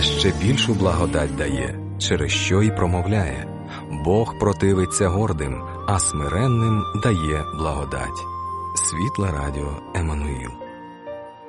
а ще більшу благодать дає, через що й промовляє: Бог противиться гордим, а смиренним дає благодать. Світле Радіо Еммануїл.